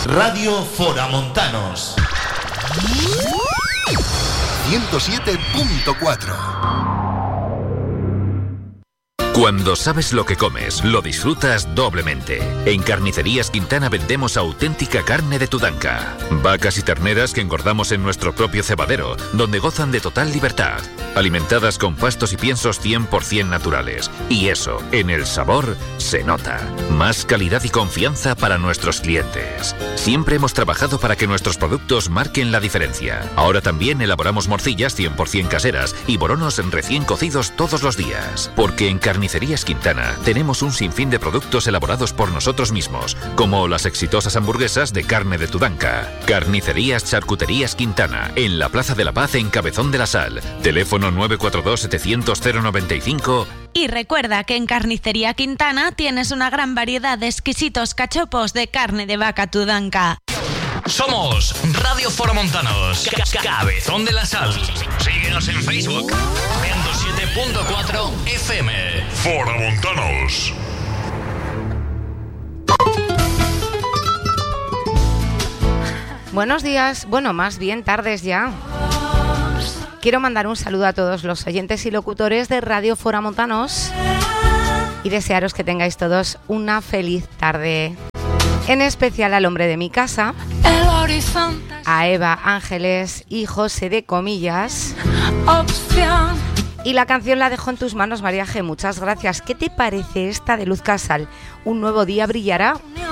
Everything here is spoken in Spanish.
Radio Foramontanos 107.4. Cuando sabes lo que comes, lo disfrutas doblemente. En Carnicerías Quintana vendemos auténtica carne de Tudanca. Vacas y terneras que engordamos en nuestro propio cebadero, donde gozan de total libertad. Alimentadas con pastos y piensos 100% naturales. Y eso, en el sabor, se nota. Más calidad y confianza para nuestros clientes. Siempre hemos trabajado para que nuestros productos marquen la diferencia. Ahora también elaboramos morcillas 100% caseras y boronos recién cocidos todos los días. Porque en Carnicerías Quintana tenemos un sinfín de productos elaborados por nosotros mismos, como las exitosas hamburguesas de carne de Tudanca. Carnicerías Charcuterías Quintana, en la Plaza de la Paz, en Cabezón de la Sal. Teléfono 942-700-095. Y recuerda que en Carnicería Quintana tienes una gran variedad de exquisitos cachopos de carne de vaca Tudanca. Somos Radio Foramontanos, Cabezón de la Sal. Síguenos en Facebook, 107.4 FM. Foramontanos. Buenos días, bueno, más bien tardes ya. Quiero mandar un saludo a todos los oyentes y locutores de Radio Foramontanos y desearos que tengáis todos una feliz tarde. En especial al hombre de mi casa, a Eva, Ángeles y José de Comillas. Y la canción la dejo en tus manos, María G. Muchas gracias. ¿Qué te parece esta de Luz Casal? Un nuevo día brillará.